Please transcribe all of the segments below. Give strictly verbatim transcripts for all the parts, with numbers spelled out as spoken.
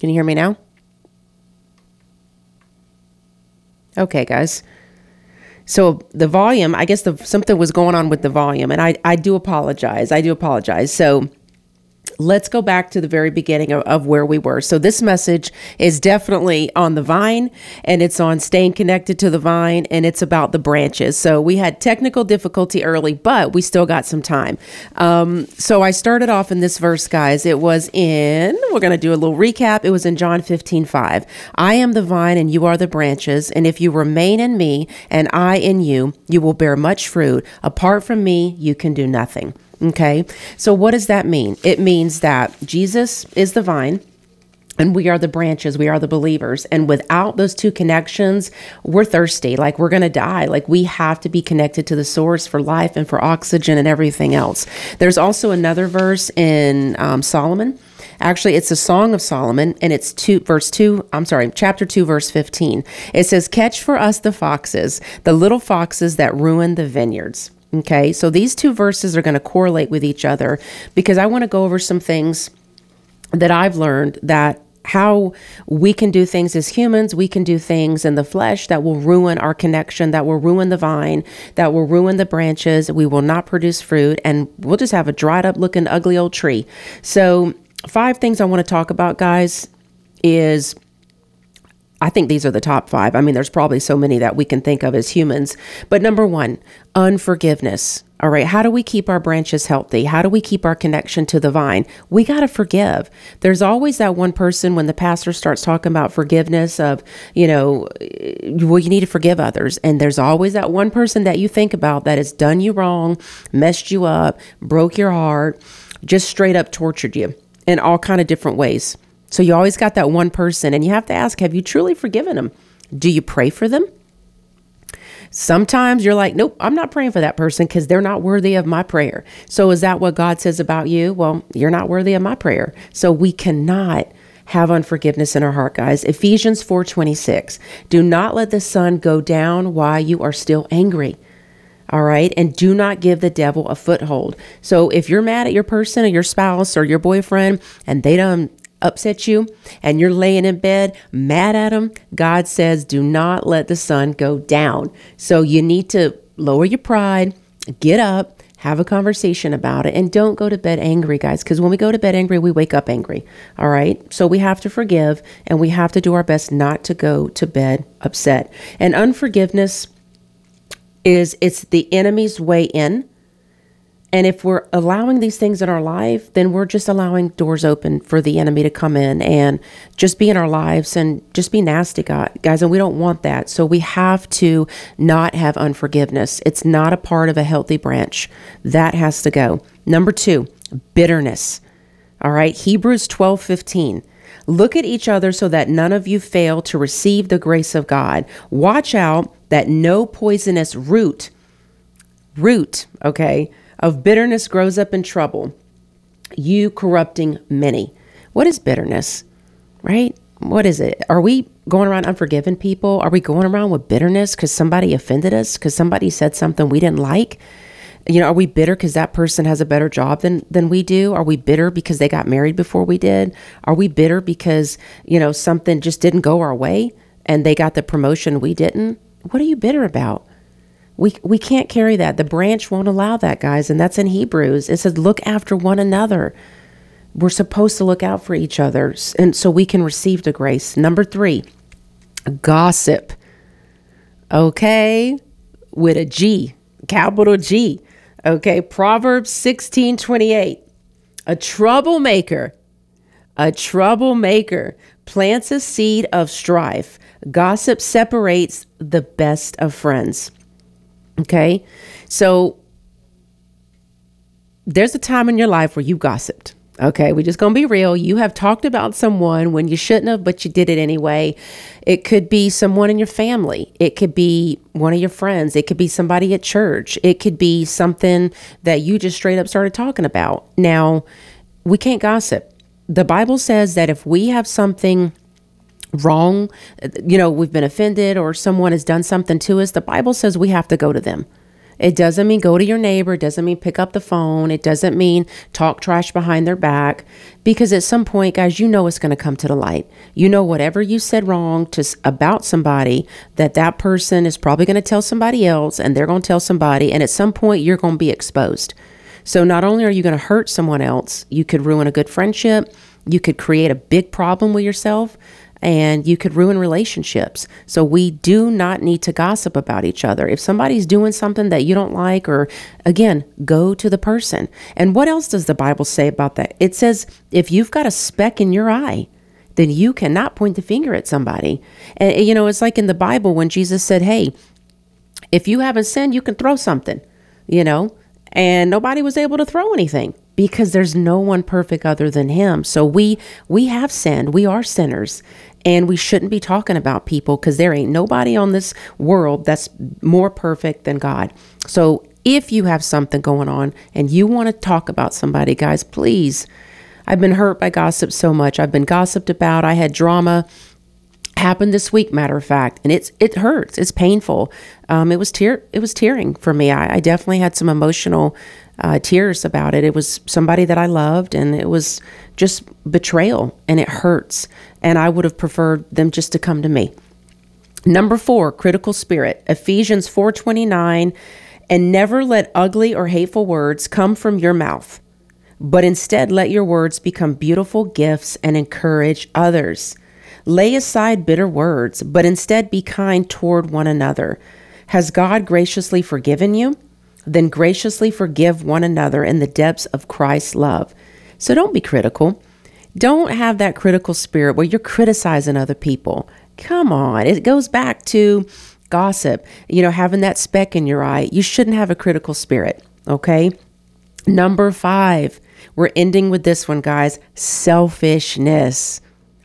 Can you hear me now? Okay, guys. So the volume, I guess the, something was going on with the volume, and I, I do apologize. I do apologize. So let's go back to the very beginning of, of where we were. So this message is definitely on the vine, and it's on staying connected to the vine, and it's about the branches. So we had technical difficulty early, but we still got some time. Um, so I started off in this verse, guys. It was in, we're going to do a little recap. It was in John fifteen five. I am the vine and you are the branches. And if you remain in me and I in you, you will bear much fruit. Apart from me, you can do nothing. Okay, so what does that mean? It means that Jesus is the vine and we are the branches, we are the believers. And without those two connections, we're thirsty, like we're going to die. Like we have to be connected to the source for life and for oxygen and everything else. There's also another verse in um, Solomon. Actually, it's a Song of Solomon, and it's two, verse two, I'm sorry, chapter two, verse fifteen. It says, catch for us the foxes, the little foxes that ruin the vineyards. Okay, so these two verses are going to correlate with each other because I want to go over some things that I've learned that how we can do things as humans, we can do things in the flesh that will ruin our connection, that will ruin the vine, that will ruin the branches. We will not produce fruit, and we'll just have a dried up looking ugly old tree. So five things I want to talk about, guys, is I think these are the top five. I mean, there's probably so many that we can think of as humans. But number one, unforgiveness. All right. How do we keep our branches healthy? How do we keep our connection to the vine? We got to forgive. There's always that one person when the pastor starts talking about forgiveness of, you know, well, you need to forgive others. And there's always that one person that you think about that has done you wrong, messed you up, broke your heart, just straight up tortured you in all kind of different ways. So you always got that one person, and you have to ask, have you truly forgiven them? Do you pray for them? Sometimes you're like, nope, I'm not praying for that person because they're not worthy of my prayer. So is that what God says about you? Well, you're not worthy of my prayer. So we cannot have unforgiveness in our heart, guys. Ephesians four twenty-six. Do not let the sun go down while you are still angry. All right. And do not give the devil a foothold. So if you're mad at your person or your spouse or your boyfriend and they don't upset you and you're laying in bed mad at them, God says, do not let the sun go down. So you need to lower your pride, get up, have a conversation about it, and don't go to bed angry, guys, because when we go to bed angry, we wake up angry. All right. So we have to forgive, and we have to do our best not to go to bed upset. And unforgiveness is, it's the enemy's way in. And if we're allowing these things in our life, then we're just allowing doors open for the enemy to come in and just be in our lives and just be nasty, guys. And we don't want that. So we have to not have unforgiveness. It's not a part of a healthy branch. That has to go. Number two, bitterness. All right. Hebrews twelve fifteen. Look at each other so that none of you fail to receive the grace of God. Watch out that no poisonous root, root, okay, of bitterness grows up in trouble, you corrupting many. What is bitterness, right? What is it? Are we going around unforgiving people? Are we going around with bitterness because somebody offended us, because somebody said something we didn't like? You know, are we bitter because that person has a better job than, than we do? Are we bitter because they got married before we did? Are we bitter because, you know, something just didn't go our way and they got the promotion we didn't? What are you bitter about? We we can't carry that. The branch won't allow that, guys. And that's in Hebrews. It says, look after one another. We're supposed to look out for each other, and so we can receive the grace. Number three, gossip. Okay, with a G, capital G. Okay, Proverbs sixteen twenty-eight. A troublemaker, a troublemaker plants a seed of strife. Gossip separates the best of friends. Okay, so there's a time in your life where you gossiped. Okay, we're just going to be real. You have talked about someone when you shouldn't have, but you did it anyway. It could be someone in your family. It could be one of your friends. It could be somebody at church. It could be something that you just straight up started talking about. Now, we can't gossip. The Bible says that if we have something wrong, you know, we've been offended or someone has done something to us, the Bible says we have to go to them. It doesn't mean go to your neighbor. It doesn't mean pick up the phone. It doesn't mean talk trash behind their back. Because at some point, guys, you know it's going to come to the light. You know whatever you said wrong to about somebody, that that person is probably going to tell somebody else, and they're going to tell somebody. And at some point, you're going to be exposed. So not only are you going to hurt someone else, you could ruin a good friendship. You could create a big problem with yourself, and you could ruin relationships. So we do not need to gossip about each other. If somebody's doing something that you don't like, or again, go to the person. And what else does the Bible say about that? It says, if you've got a speck in your eye, then you cannot point the finger at somebody. And you know, it's like in the Bible when Jesus said, hey, if you haven't sinned, you can throw something, you know, and nobody was able to throw anything, because there's no one perfect other than him. So we we have sinned. We are sinners. And we shouldn't be talking about people, because there ain't nobody on this world that's more perfect than God. So if you have something going on and you want to talk about somebody, guys, please. I've been hurt by gossip so much. I've been gossiped about. I had drama happen this week, matter of fact, and it's it hurts. It's painful. Um, it was tear it was tearing for me. I, I definitely had some emotional uh, tears about it. It was somebody that I loved, and it was just betrayal, and it hurts. And I would have preferred them just to come to me. Number four, critical spirit. Ephesians four twenty-nine, and never let ugly or hateful words come from your mouth, but instead let your words become beautiful gifts and encourage others. Lay aside bitter words, but instead be kind toward one another. Has God graciously forgiven you? Then graciously forgive one another in the depths of Christ's love. So don't be critical. Don't have that critical spirit where you're criticizing other people. Come on. It goes back to gossip, you know, having that speck in your eye. You shouldn't have a critical spirit. Okay. Number five, we're ending with this one, guys. Selfishness.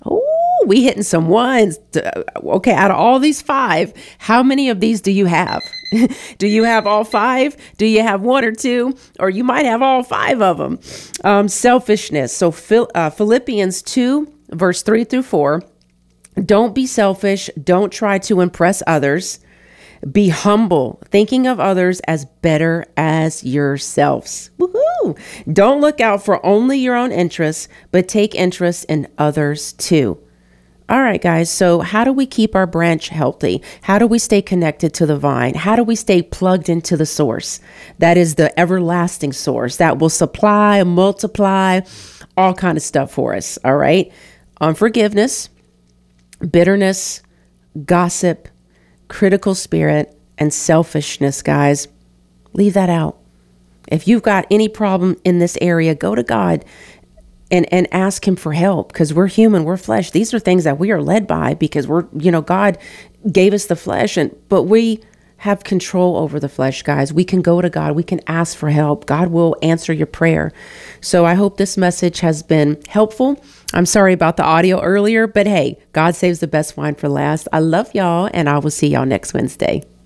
We hitting some ones. Okay, out of all these five, how many of these do you have? Do you have all five? Do you have one or two? Or you might have all five of them. Um, selfishness. So Phil, uh, Philippians two, verse three through four. Don't be selfish. Don't try to impress others. Be humble, thinking of others as better as yourselves. Woohoo! Don't look out for only your own interests, but take interest in others too. All right, guys. So how do we keep our branch healthy? How do we stay connected to the vine? How do we stay plugged into the source? That is the everlasting source that will supply, multiply, all kind of stuff for us. All right. Unforgiveness, bitterness, gossip, critical spirit, and selfishness, guys. Leave that out. If you've got any problem in this area, go to God and and ask him for help, because we're human, we're flesh. These are things that we are led by because we're, you know, God gave us the flesh, and but we have control over the flesh, guys. We can go to God. We can ask for help. God will answer your prayer. So I hope this message has been helpful. I'm sorry about the audio earlier, but hey, God saves the best wine for last. I love y'all, and I will see y'all next Wednesday.